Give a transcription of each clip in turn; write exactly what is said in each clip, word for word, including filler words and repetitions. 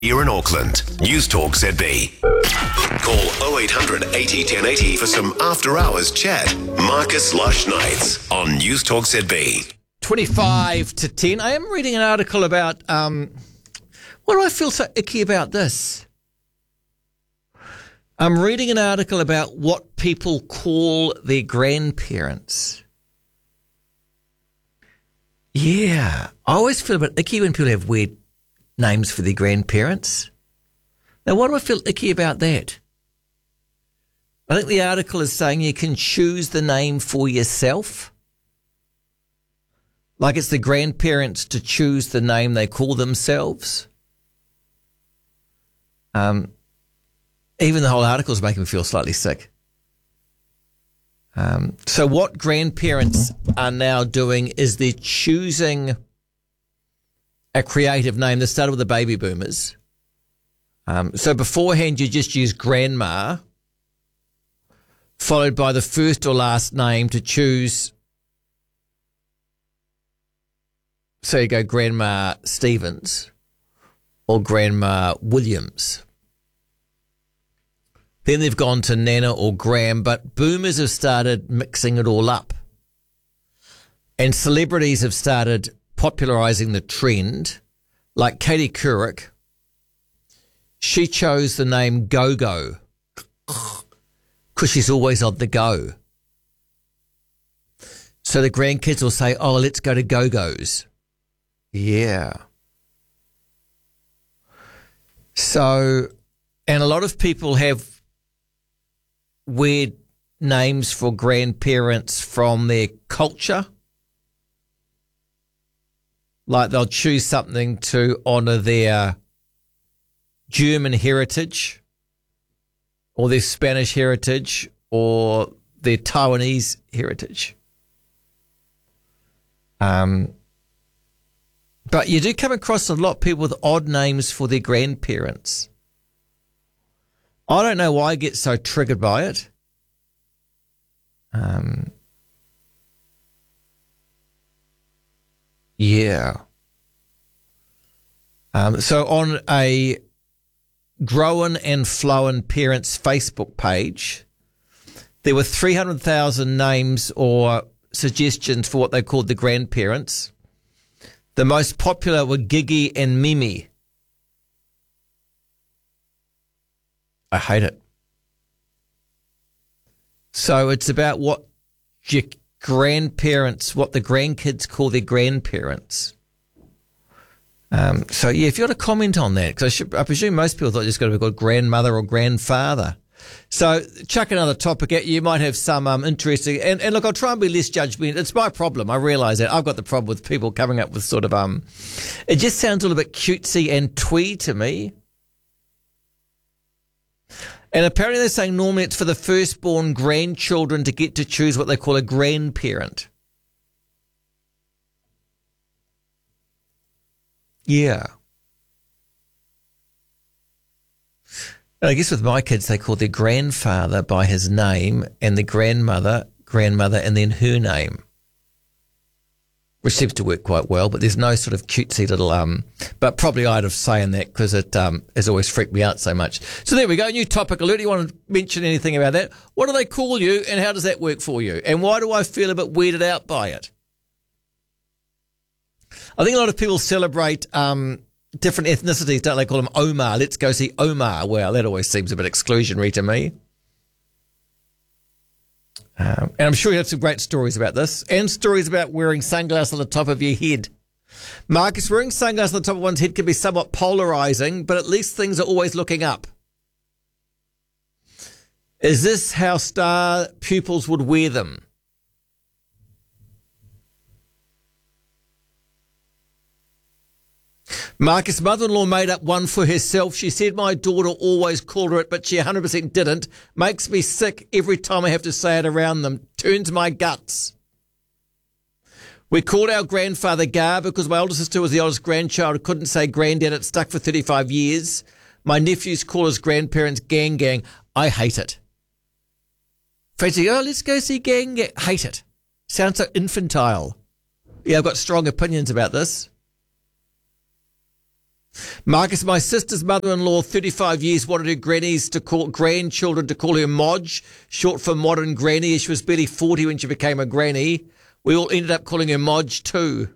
Here in Auckland, News Talk Z B. Call oh eight hundred eighty ten eighty for some after-hours chat. Marcus Lush Nights on News Talk Z B. twenty-five to ten. I am reading an article about, um, why do I feel so icky about this? I'm reading an article about what people call their grandparents. Yeah, I always feel a bit icky when people have weird names for their grandparents. Now, why do I feel icky about that? I think the article is saying you can choose the name for yourself. Like it's the grandparents to choose the name they call themselves. Um, even the whole article is making me feel slightly sick. Um, so what grandparents are now doing is they're choosing a creative name that started with the baby boomers. Um, so beforehand, you just used grandma, followed by the first or last name to choose. So you go Grandma Stevens or Grandma Williams. Then they've gone to Nana or Graham, but boomers have started mixing it all up. And celebrities have started popularising the trend, like Katie Couric. She chose the name Go-Go because she's always on the go. So the grandkids will say, oh, let's go to Go-Go's. Yeah. So, and a lot of people have weird names for grandparents from their culture. Like they'll choose something to honour their German heritage or their Spanish heritage or their Taiwanese heritage. Um, but you do come across a lot of people with odd names for their grandparents. I don't know why I get so triggered by it. Um, yeah. Um, so on a Grown and Flown Parents Facebook page, there were three hundred thousand names or suggestions for what they called the grandparents. The most popular were Gigi and Mimi. I hate it. So it's about what your grandparents, what the grandkids call their grandparents. Um, so, yeah, if you want to comment on that, because I, should, I presume most people thought it's got to be called grandmother or grandfather. So chuck another topic at you. You might have some um, interesting, and, and look, I'll try and be less judgmental. It's my problem. I realise that. I've got the problem with people coming up with sort of, um, it just sounds a little bit cutesy and twee to me. And apparently they're saying normally it's for the firstborn grandchildren to get to choose what they call a grandparent. Yeah. And I guess with my kids, they call their grandfather by his name and the grandmother, grandmother, and then her name, which seems to work quite well, but there's no sort of cutesy little, um, but probably I'd have saying that because it um, has always freaked me out so much. So there we go, new topic alert. Do you want to mention anything about that? What do they call you and how does that work for you? And why do I feel a bit weirded out by it? I think a lot of people celebrate um, different ethnicities, don't they? Call them Omar. Let's go see Omar. Well, that always seems a bit exclusionary to me. Um, and I'm sure you have some great stories about this and stories about wearing sunglasses on the top of your head. Marcus, wearing sunglasses on the top of one's head can be somewhat polarising, but at least things are always looking up. Is this how star pupils would wear them? Marcus' mother-in-law made up one for herself. She said my daughter always called her it, but she one hundred percent didn't. Makes me sick every time I have to say it around them. Turns my guts. We called our grandfather Gar because my older sister was the oldest grandchild. Couldn't say granddad. It stuck for thirty-five years. My nephews call his grandparents Gang Gang. I hate it. Fancy, oh, let's go see Gang Gang. Hate it. Sounds so infantile. Yeah, I've got strong opinions about this. Marcus, my sister's mother-in-law, thirty-five years, wanted her grannies to call grandchildren to call her Modge, short for modern granny, as she was barely forty when she became a granny. We all ended up calling her Modge too.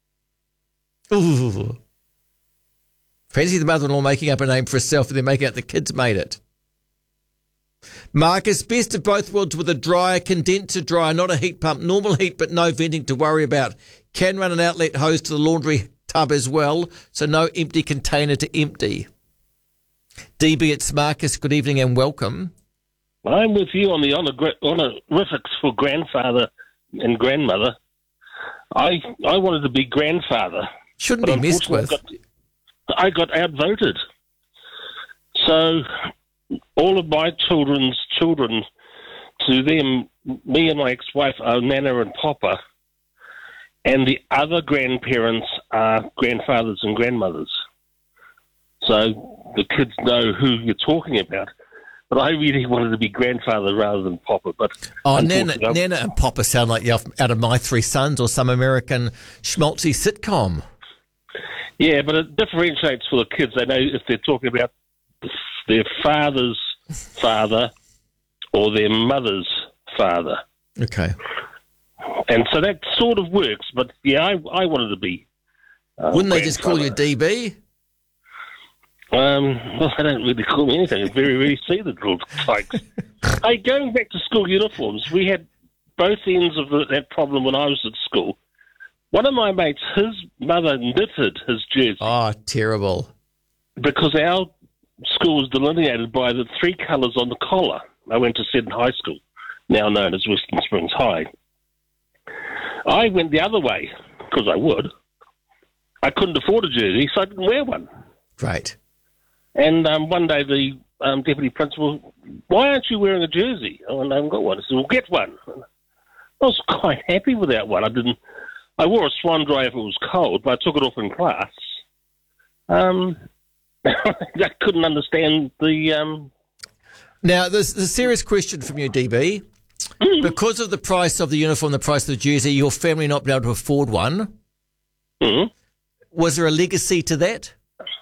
Ooh. Fancy the mother-in-law making up a name for herself and then making out the kids made it. Marcus, best of both worlds with a dryer, condenser dryer, not a heat pump, normal heat but no venting to worry about. Can run an outlet hose to the laundry tub as well, so no empty container to empty. D B, it's Marcus. Good evening and welcome. I'm with you on the honor- honorifics for grandfather and grandmother. I I wanted to be grandfather. Shouldn't be messed with. I got, I got outvoted. So all of my children's children, to them, me and my ex-wife are Nana and Papa, and the other grandparents are grandfathers and grandmothers. So the kids know who you're talking about. But I really wanted to be grandfather rather than Papa. But oh, Nana, Nana and Papa sound like you're out of My Three Sons or some American schmaltzy sitcom. Yeah, but it differentiates for the kids. They know if they're talking about their father's father or their mother's father. Okay. And so that sort of works, but yeah, I, I wanted to be. Uh, Wouldn't they just call you D B? Um, well, they don't really call me anything. It's very, very seasoned little tykes. Hey, going back to school uniforms, we had both ends of the, that problem when I was at school. One of my mates, his mother knitted his jersey. Oh, terrible. Because our school was delineated by the three colours on the collar. I went to Seddon High School, now known as Western Springs High. I went the other way, because I would. I couldn't afford a jersey, so I didn't wear one. Right. And um, one day the um, deputy principal, why aren't you wearing a jersey? Oh, and I haven't got one. I said, well, get one. I was quite happy with that one. I didn't. I wore a swan dry if it was cold, but I took it off in class. Um, I couldn't understand the... Um... Now, there's a serious question from you, D B. Mm. Because of the price of the uniform, the price of the jersey, your family not being able to afford one, mm. was there a legacy to that?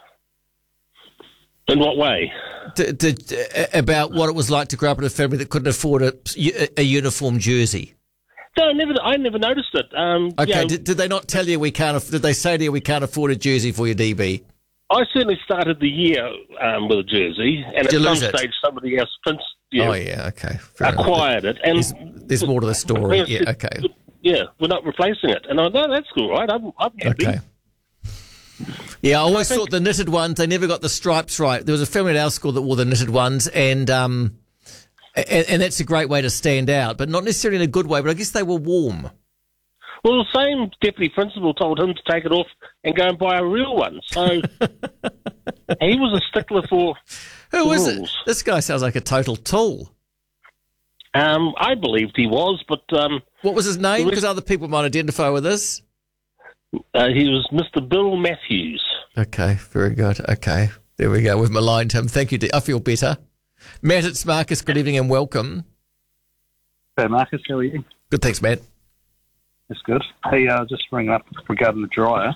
In what way? To, to, about what it was like to grow up in a family that couldn't afford a, a uniform jersey. No, I never. I never noticed it. Um, okay, you know, did, did they not tell you we can't? Did they say to you we can't afford a jersey for your D B? I certainly started the year um, with a jersey, and did at some stage somebody else you know, oh yeah, okay, fair acquired enough. it. And there's, there's more to the story. Yeah, okay. Yeah, we're not replacing it, and I know that's cool, right? I'm, I'm happy. Okay. Yeah, I always thought the knitted ones, they never got the stripes right. There was a family at our school that wore the knitted ones, and um, and, and that's a great way to stand out, but not necessarily in a good way, but I guess they were warm. Well, the same deputy principal told him to take it off and go and buy a real one, so he was a stickler for Who is rules. it? This guy sounds like a total tool. Um, I believed he was, but... Um, what was his name? Because other people might identify with this. Uh, he was Mister Bill Matthews. Okay, very good. Okay, there we go. We've maligned him. Thank you. D- I feel better. Matt, it's Marcus. Good evening and welcome. Hey, Marcus, how are you? Good, thanks, Matt. That's good. Hey, uh, just ringing up regarding the dryer.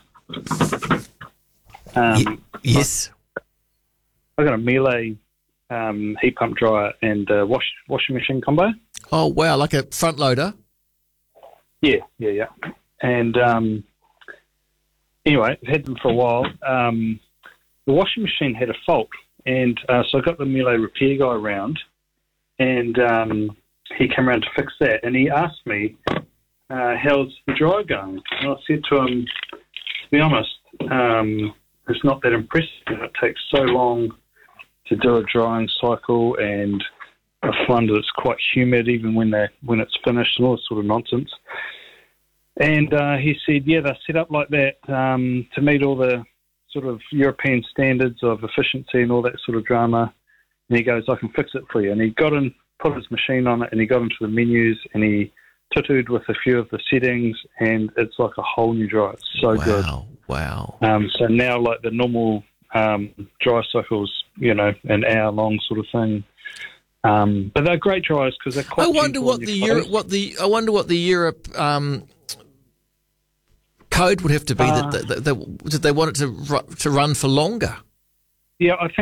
Um, y- yes. I got a Miele um, heat pump dryer and uh, wash washing machine combo. Oh, wow, like a front loader? Yeah, yeah, yeah. And... Um, Anyway, I've had them for a while. Um, the washing machine had a fault, and uh, so I got the Miele repair guy around, and um, he came around to fix that, and he asked me, uh, how's the dryer going? And I said to him, to be honest, um, it's not that impressive. It takes so long to do a drying cycle, and I find that it's quite humid even when they when it's finished, and all this sort of nonsense. And uh, he said, yeah, they're set up like that um, to meet all the sort of European standards of efficiency and all that sort of drama. And he goes, I can fix it for you. And he got in, put his machine on it, and he got into the menus, and he tutued with a few of the settings, and it's like a whole new dryer. It's so wow, good. Wow, wow. Um, so now, like the normal um, dry cycles, you know, an hour long sort of thing. Um, but they're great dryers because they're quite. I wonder what the Europe, what the I wonder what the Europe. Um, code would have to be Uh, that, that, that, that they want it to ru- to run for longer. Yeah, I think